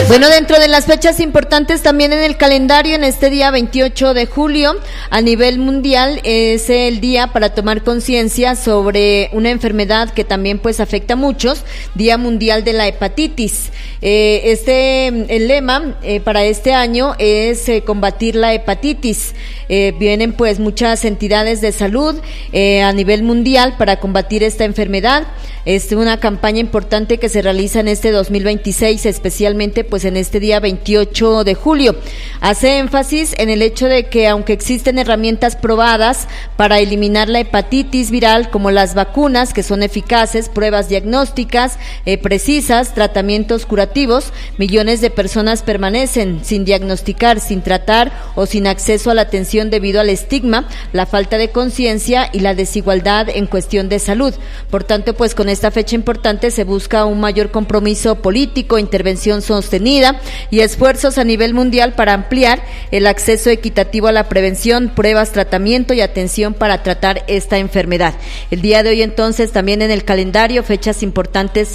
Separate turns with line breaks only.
Bueno, dentro de las fechas importantes también en el calendario, en este día 28 de julio, a nivel mundial, es el día para tomar conciencia sobre una enfermedad que también pues afecta a muchos, Día Mundial de la Hepatitis. El lema para este año es combatir la hepatitis. Vienen pues muchas entidades de salud a nivel mundial para combatir esta enfermedad. Es una campaña importante que se realiza en este 2026, especialmente pues en este día 28 de julio. Hace énfasis en el hecho de que aunque existen herramientas probadas para eliminar la hepatitis viral, como las vacunas, que son eficaces, pruebas diagnósticas precisas, tratamientos curativos, millones de personas permanecen sin diagnosticar, sin tratar o sin acceso a la atención debido al estigma, la falta de conciencia y la desigualdad en cuestión de salud. Por tanto, pues con esta fecha importante se busca un mayor compromiso político, intervención sostenida y esfuerzos a nivel mundial para ampliar el acceso equitativo a la prevención, pruebas, tratamiento y atención para tratar esta enfermedad. El día de hoy entonces también en el calendario fechas importantes